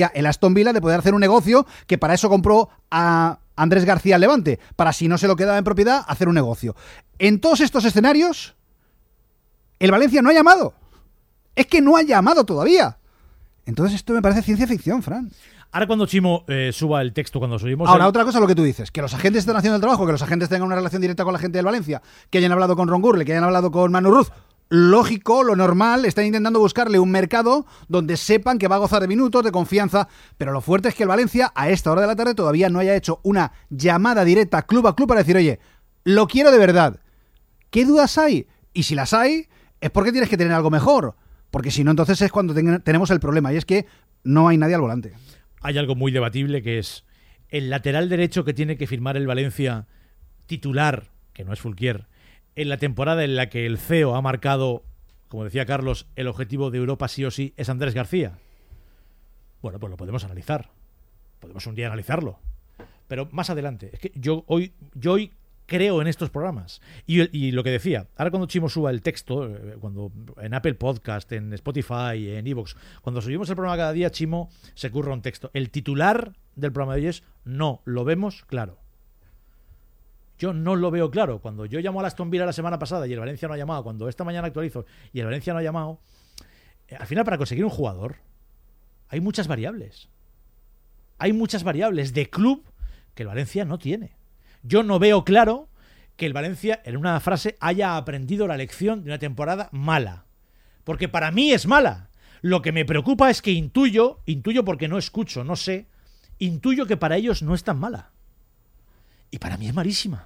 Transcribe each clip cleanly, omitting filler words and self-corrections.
el Aston Villa de poder hacer un negocio, que para eso compró a Andrés García al Levante, para si no se lo quedaba en propiedad, hacer un negocio. En todos estos escenarios, el Valencia no ha llamado. Es que no ha llamado todavía. Entonces esto me parece ciencia ficción, Fran. Ahora cuando Chimo suba el texto, cuando subimos... Ahora, otra cosa es lo que tú dices, que los agentes estén haciendo el trabajo, que los agentes tengan una relación directa con la gente del Valencia, que hayan hablado con Ron Gurley, que hayan hablado con Manu Ruz. Lógico, lo normal, están intentando buscarle un mercado donde sepan que va a gozar de minutos, de confianza, pero lo fuerte es que el Valencia a esta hora de la tarde todavía no haya hecho una llamada directa club a club para decir, oye, lo quiero de verdad. ¿Qué dudas hay? Y si las hay, es porque tienes que tener algo mejor, porque si no, entonces es cuando tenemos el problema, y es que no hay nadie al volante. Hay algo muy debatible que es el lateral derecho que tiene que firmar el Valencia titular, que no es Fulquier, en la temporada en la que el CEO ha marcado, como decía Carlos, el objetivo de Europa sí o sí, es Andrés García. Bueno, pues lo podemos analizar. Podemos un día analizarlo. Pero más adelante. Es que yo hoy creo en estos programas. Y lo que decía, ahora cuando Chimo suba el texto, cuando en Apple Podcast, en Spotify, en iVoox, cuando subimos el programa cada día, Chimo se curra un texto. El titular del programa de hoy es no lo vemos claro. Yo no lo veo claro. Cuando yo llamo a Aston Villa la semana pasada y el Valencia no ha llamado, cuando esta mañana actualizo y el Valencia no ha llamado, al final para conseguir un jugador hay muchas variables. Hay muchas variables de club que el Valencia no tiene. Yo no veo claro que el Valencia, en una frase, haya aprendido la lección de una temporada mala. Porque para mí es mala. Lo que me preocupa es que intuyo porque no escucho, no sé, intuyo que para ellos no es tan mala. Y para mí es malísima.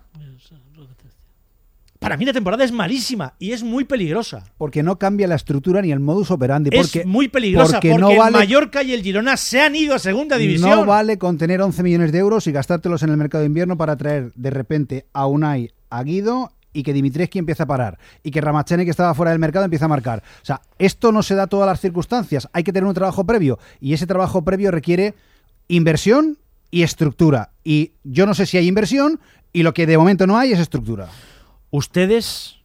Para mí la temporada es malísima y es muy peligrosa. Porque no cambia la estructura ni el modus operandi. Es muy peligrosa porque no vale, el Mallorca y el Girona se han ido a segunda división. No vale con tener 11 millones de euros y gastártelos en el mercado de invierno para traer de repente a Unai, a Guido y que Dimitrescu empiece a parar. Y que Ramachene, que estaba fuera del mercado, empiece a marcar. O sea, esto no se da a todas las circunstancias. Hay que tener un trabajo previo. Y ese trabajo previo requiere inversión y estructura. Y yo no sé si hay inversión y lo que de momento no hay es estructura. Ustedes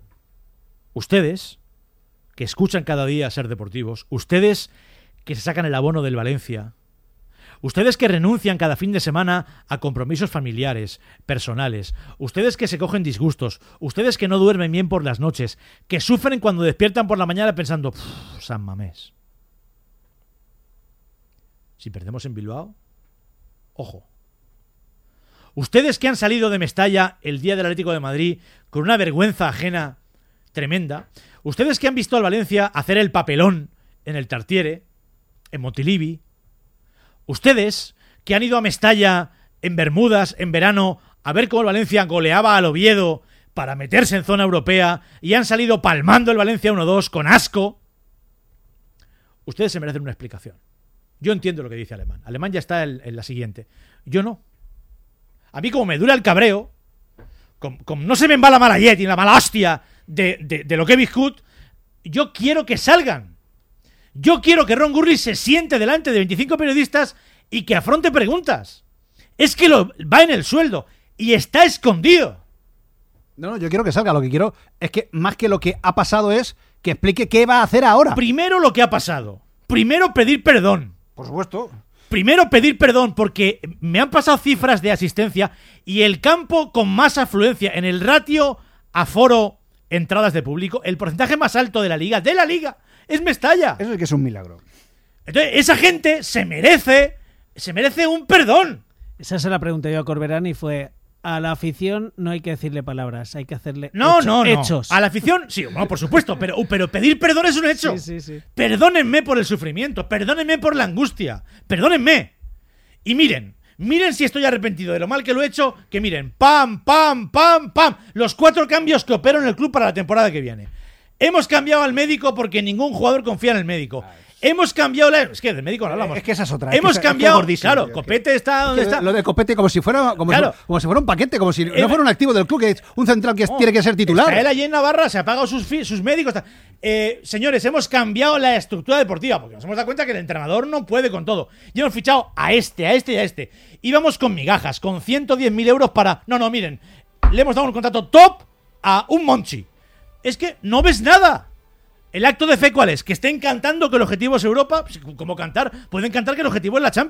que escuchan cada día Ser Deportivos, ustedes que se sacan el abono del Valencia, ustedes que renuncian cada fin de semana a compromisos familiares, personales, ustedes que se cogen disgustos, ustedes que no duermen bien por las noches, que sufren cuando despiertan por la mañana pensando, San Mamés. Si perdemos en Bilbao, ojo. Ustedes que han salido de Mestalla el día del Atlético de Madrid con una vergüenza ajena tremenda, ustedes que han visto al Valencia hacer el papelón en el Tartiere, en Montilivi, ustedes que han ido a Mestalla en Bermudas en verano a ver cómo el Valencia goleaba al Oviedo para meterse en zona europea y han salido palmando el Valencia 1-2 con asco, ustedes se merecen una explicación. Yo entiendo lo que dice Alemán. Alemán ya está en la siguiente. Yo no. A mí como me dura el cabreo, como no se me va la mala jet y la mala hostia de lo que es Biscut, yo quiero que salgan. Yo quiero que Ron Gurley se siente delante de 25 periodistas y que afronte preguntas. Es que va en el sueldo y está escondido. No, yo quiero que salga. Lo que quiero es que más que lo que ha pasado es que explique qué va a hacer ahora. Primero lo que ha pasado. Primero pedir perdón. Por supuesto. Primero pedir perdón porque me han pasado cifras de asistencia y el campo con más afluencia en el ratio aforo entradas de público, el porcentaje más alto de la liga, es Mestalla. Eso es que es un milagro. Entonces, esa gente se merece un perdón. Esa se la pregunté yo a Corberán y fue: a la afición no hay que decirle palabras, hay que hacerle hechos. A la afición, sí, bueno, por supuesto, pero pedir perdón es un hecho. Sí. Perdónenme por el sufrimiento, perdónenme por la angustia, perdónenme. Y miren si estoy arrepentido de lo mal que lo he hecho, que miren, pam, los 4 cambios que opero en el club para la temporada que viene. Hemos cambiado al médico porque ningún jugador confía en el médico. Hemos cambiado la... Es que del médico no hablamos. Es que esa es otra. Hemos cambiado... Claro, tío, Copete está donde está. Lo de Copete como si fuera un paquete, como si no fuera un activo del club, que es un central que tiene que ser titular. Está él allí en Navarra, se ha pagado sus médicos. Señores, hemos cambiado la estructura deportiva porque nos hemos dado cuenta que el entrenador no puede con todo. Y hemos fichado a este y a este. Íbamos con migajas, con 110.000 euros para... No, miren, le hemos dado un contrato top a un Monchi. Es que no ves nada. ¿El acto de fe cuál es? Que estén cantando que el objetivo es Europa. Pues, ¿cómo cantar? Pueden cantar que el objetivo es la Champions.